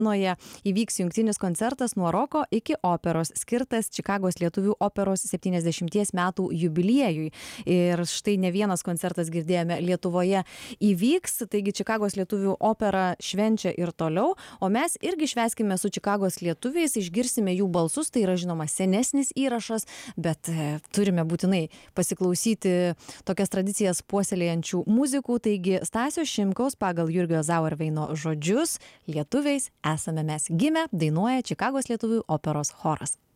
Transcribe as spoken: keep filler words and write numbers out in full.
arenoje įvyks jungtinis koncertas nuo roko iki operos, skirtas Čikagos lietuvių operos septyniasdešimties metų jubiliejui. Ir štai ne vienas koncertas, girdėjome, Lietuvoje įvyks, taigi Čikagos lietuvių opera švenčia ir toliau, o mes irgi švęskime su Čikagos lietuviais, išgirsime jų balsus, tai yra žinoma senesnis įrašas, bet e, turime būtinai pasiklausyti tokias tradicijas puoselėjančių muzikų, taigi Stasio Šimkaus pagal Jurgio Zauerveino žodžius lietuviais esame mes gimę, dainuoja Čikagos lietuvių operos choras.